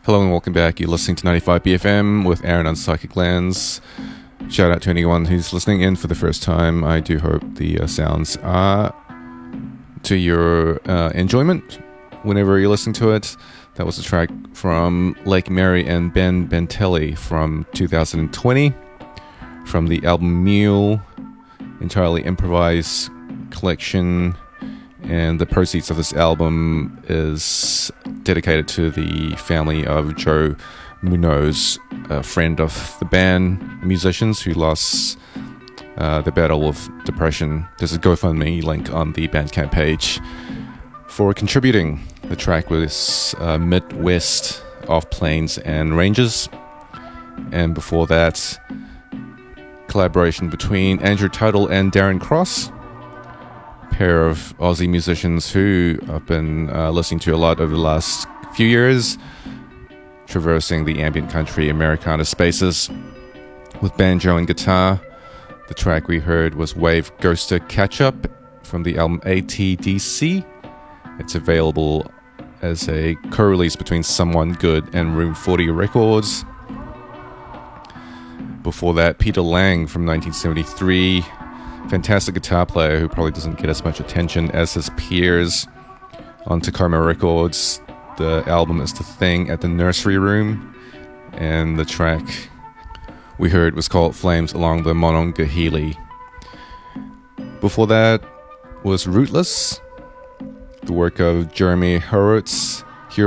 Hello and welcome back. You're listening to 95 BFM with Aaron on Psychic Lens. Shout out to anyone who's listening in for the first time. I do hope the sounds are to your enjoyment whenever you're listening to it. That was a track from Lake Mary and Ben Bentelli from 2020 from the album Mule, entirely improvised collection. And the proceeds of this album is dedicated to the family of Joe Munoz, a friend of the band musicians who lost the battle with depression. There's a GoFundMe link on the Bandcamp page for contributing. The track was Midwest Off Plains and Ranges. And before that, collaboration between Andrew Tuttle and Darren Cross, pair of Aussie musicians who I've been listening to a lot over the last few years, traversing the ambient country Americana spaces with banjo and guitar. The track we heard was Wave Ghoster Catch Up from the album ATDC. It's available as a co-release between Someone Good and Room 40 Records. Before that, Peter Lang from 1973, fantastic guitar player who probably doesn't get as much attention as his peers on Tacoma Records. The album is The Thing at the Nursery Room, and the track we heard was called Flames Along the Monongahela. Before that was Rootless, the work of Jeremy Horowitz,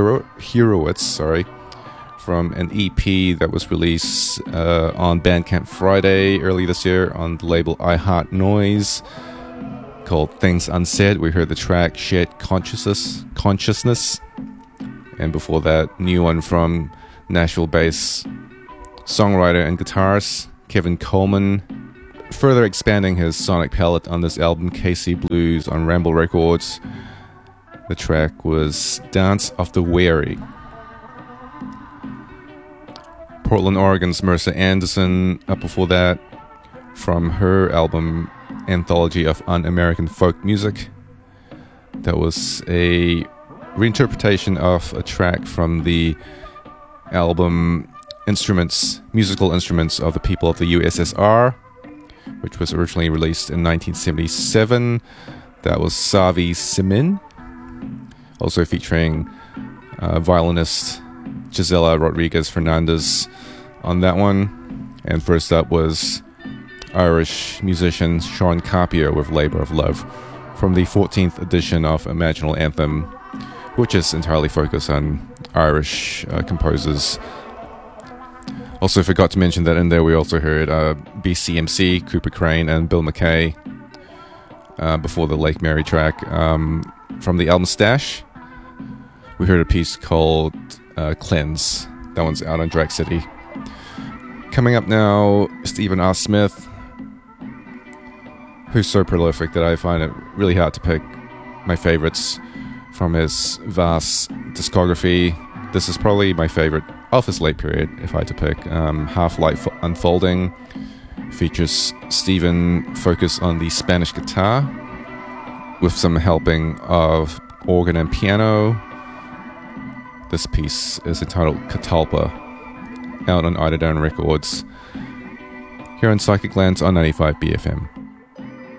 from an EP that was released on Bandcamp Friday early this year on the label I Heart Noise, called Things Unsaid. We heard the track Shared Consciousness. And before that, new one from Nashville-based songwriter and guitarist Kevin Coleman, further expanding his sonic palette on this album KC Blues on Ramble Records. The track was Dance of the Weary. Portland, Oregon's Mercer Anderson, up before that, from her album Anthology of Un-American Folk Music. That was a reinterpretation of a track from the album Musical Instruments of the People of the USSR, which was originally released in 1977. That was Savi Simin, also featuring violinist Gisela Rodriguez Fernandez on that one. And first up was Irish musician Sean Carpier with Labour of Love from the 14th edition of Imaginal Anthem, which is entirely focused on Irish composers. Also forgot to mention that in there we also heard BCMC, Cooper Crane and Bill McKay before the Lake Mary track. From the album Stash, we heard a piece called Cleanse. That one's out on Drag City. Coming up now, Stephen R. Smith, who's so prolific that I find it really hard to pick my favorites from his vast discography. This is probably my favorite of his late period, if I had to pick. Half-Light Unfolding features Stephen focus on the Spanish guitar with some helping of organ and piano. This piece is entitled Catalpa, out on Eiderdown Records, here on Psychic Lens on 95 BFM.